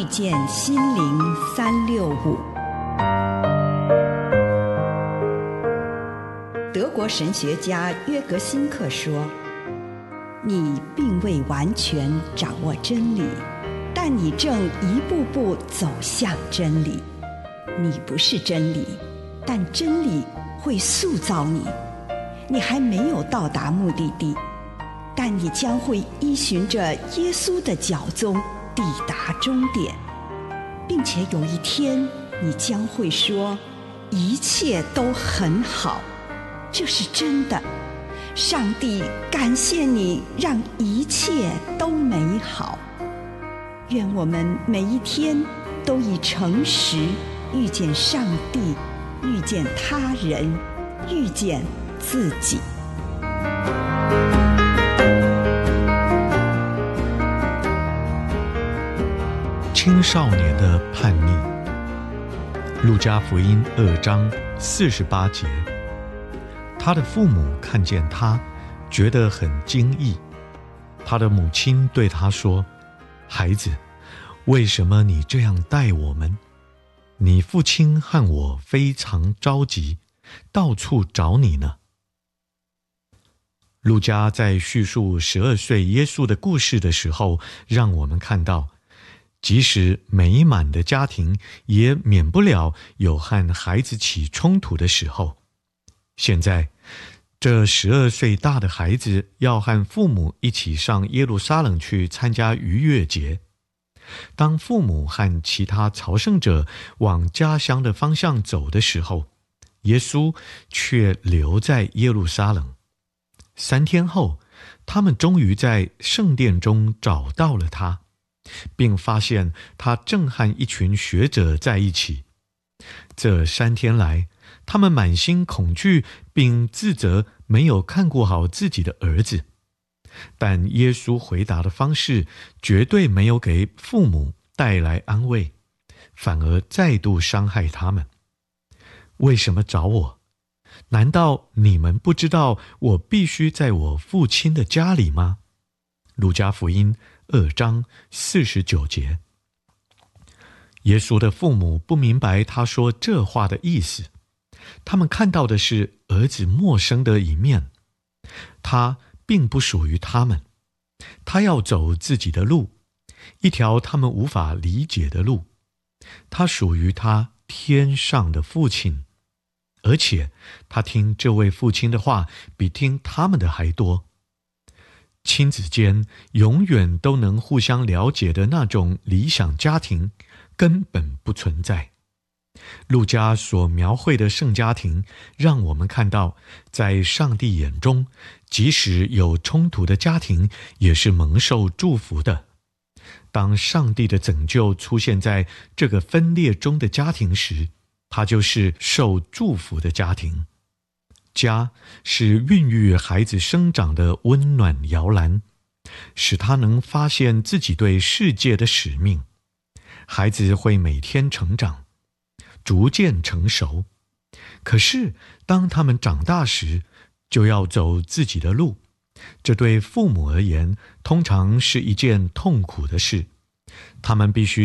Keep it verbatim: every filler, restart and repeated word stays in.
见心灵三六五。德国神学家约格辛克说，你并未完全掌握真理，但你正一步步走向真理。你不是真理，但真理会塑造你。你还没有到达目的地，但你将会依循着耶稣的脚踪抵达终点，并且有一天你将会说，一切都很好。这是真的，上帝感谢你让一切都美好。愿我们每一天都以诚实遇见上帝，遇见他人，遇见自己。 青少年的叛逆。路加福音二章四十八节，他的父母看见他，觉得很惊异。他的母亲对他说，孩子，为什么你这样待我们？你父亲和我非常着急，到处找你呢。路加在叙述十二岁耶稣的故事的时候，让我们看到，即使美满的家庭，也免不了有和孩子起冲突的时候。现在，这十二岁大的孩子要和父母一起上耶路撒冷去参加逾越节。当父母和其他朝圣者往家乡的方向走的时候，耶稣却留在耶路撒冷。三天后，他们终于在圣殿中找到了他，并发现他正和一群学者在一起。这三天来，他们满心恐惧，并自责没有看顾好自己的儿子。但耶稣回答的方式绝对没有给父母带来安慰，反而再度伤害他们。为什么找我？难道你们不知道我必须在我父亲的家里吗？路加福音二章四十九节。耶稣的父母不明白他说这话的意思，他们看到的是儿子陌生的一面，他并不属于他们，他要走自己的路，一条他们无法理解的路。他属于他天上的父亲，而且他听这位父亲的话比听他们的还多。亲子间永远都能互相了解的那种理想家庭根本不存在。路加所描绘的圣家庭，让我们看到，在上帝眼中，即使有冲突的家庭，也是蒙受祝福的。当上帝的拯救出现在这个分裂中的家庭时，它就是受祝福的家庭。家是孕育孩子生长的温暖摇篮，使他能发现自己对世界的使命。孩子会每天成长，逐渐成熟。可是当他们长大时，就要走自己的路。这对父母而言，通常是一件痛苦的事。他们必须